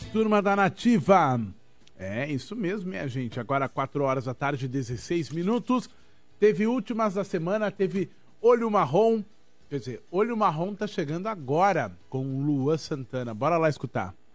turma da Nativa. É isso mesmo, minha gente. Agora 4 horas da tarde, 16 minutos. Teve últimas da semana, teve Olho Marrom. Quer dizer, Olho Marrom tá chegando agora com Luan Santana. Bora lá escutar.